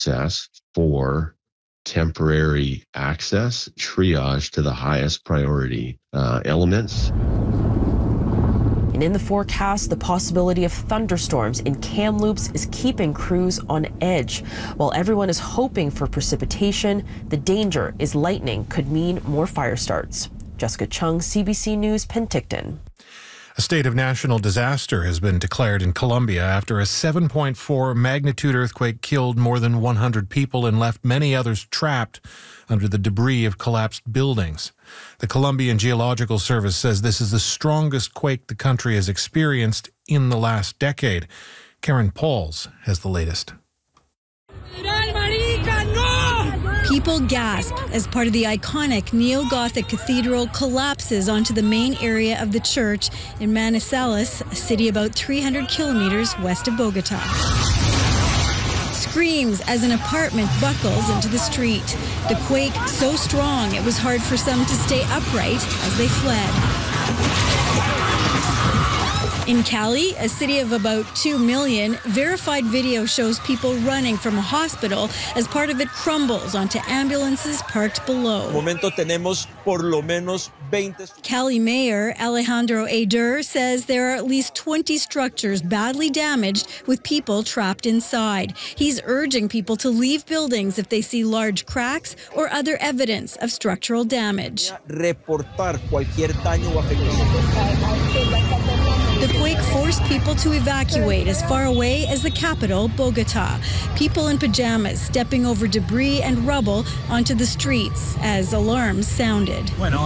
process for temporary access, triage to the highest priority elements. And in the forecast, the possibility of thunderstorms in Kamloops is keeping crews on edge. While everyone is hoping for precipitation, the danger is lightning could mean more fire starts. Jessica Chung, CBC News, Penticton. A state of national disaster has been declared in Colombia after a 7.4 magnitude earthquake killed more than 100 people and left many others trapped under the debris of collapsed buildings. The Colombian Geological Service says this is the strongest quake the country has experienced in the last decade. Karen Pauls has the latest. People gasp as part of the iconic neo-Gothic cathedral collapses onto the main area of the church in Manizales, a city about 300 kilometers west of Bogota. Screams as an apartment buckles into the street. The quake so strong it was hard for some to stay upright as they fled. In Cali, a city of about 2 million, verified video shows people running from a hospital as part of it crumbles onto ambulances parked below. Cali Mayor Alejandro Ader says there are at least 20 structures badly damaged with people trapped inside. He's urging people to leave buildings if they see large cracks or other evidence of structural damage. The quake forced people to evacuate as far away as the capital, Bogota. People in pajamas stepping over debris and rubble onto the streets as alarms sounded.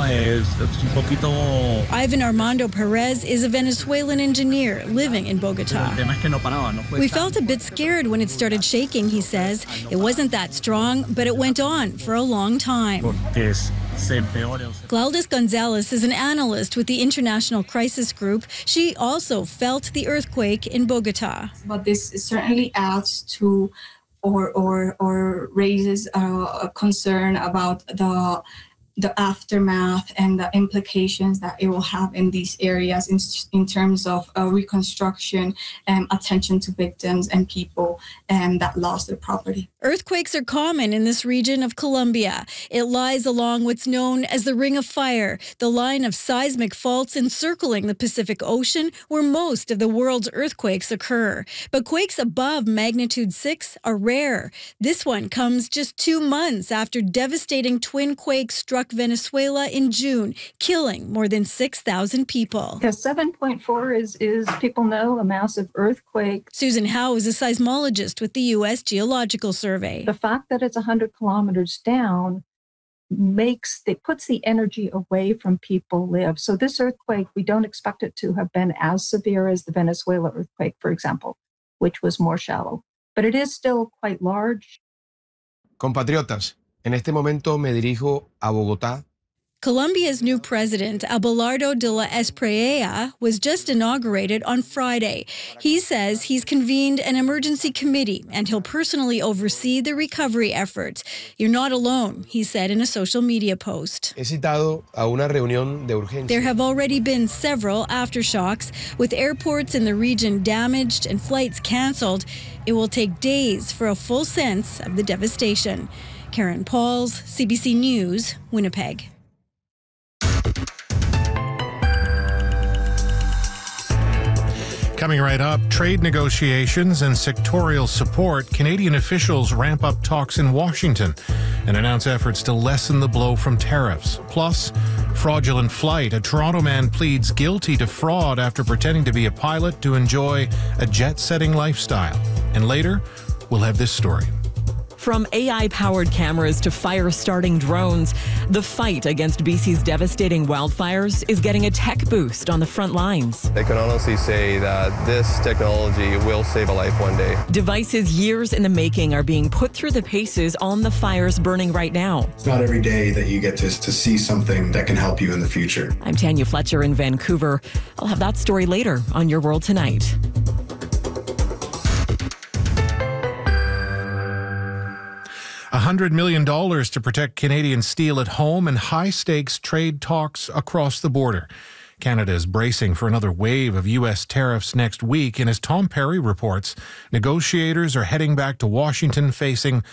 Ivan Armando Perez is a Venezuelan engineer living in Bogota. We felt a bit scared when it started shaking, he says. It wasn't that strong, but it went on for a long time. Gladys Gonzalez is an analyst with the International Crisis Group. She also felt the earthquake in Bogota. But this certainly adds to or raises a concern about the aftermath and the implications that it will have in these areas in terms of reconstruction and attention to victims and people that lost their property. Earthquakes are common in this region of Colombia. It lies along what's known as the Ring of Fire, the line of seismic faults encircling the Pacific Ocean where most of the world's earthquakes occur. But quakes above magnitude 6 are rare. This one comes just 2 months after devastating twin quakes struck Venezuela in June, killing more than 6,000 people. Yeah, 7.4 is people know, a massive earthquake. Susan Howe is a seismologist with the U.S. Geological Survey. The fact that it's 100 kilometers down puts the energy away from people live. So this earthquake, we don't expect it to have been as severe as the Venezuela earthquake, for example, which was more shallow. But it is still quite large. Compatriotas, en este momento me dirijo a Bogotá. Colombia's new president, Abelardo de la Espriella, was just inaugurated on Friday. He says he's convened an emergency committee and he'll personally oversee the recovery efforts. You're not alone, he said in a social media post. He citado a una reunión de urgencia. There have already been several aftershocks, with airports in the region damaged and flights canceled. It will take days for a full sense of the devastation. Karen Pauls, CBC News, Winnipeg. Coming right up, trade negotiations and sectorial support. Canadian officials ramp up talks in Washington and announce efforts to lessen the blow from tariffs. Plus, fraudulent flight. A Toronto man pleads guilty to fraud after pretending to be a pilot to enjoy a jet-setting lifestyle. And later, we'll have this story. From AI-powered cameras to fire-starting drones, the fight against BC's devastating wildfires is getting a tech boost on the front lines. I can honestly say that this technology will save a life one day. Devices years in the making are being put through the paces on the fires burning right now. It's not every day that you get to see something that can help you in the future. I'm Tanya Fletcher in Vancouver. I'll have that story later on Your World Tonight. $100 million to protect Canadian steel at home and high-stakes trade talks across the border. Canada is bracing for another wave of U.S. tariffs next week, and as Tom Perry reports, negotiators are heading back to Washington facing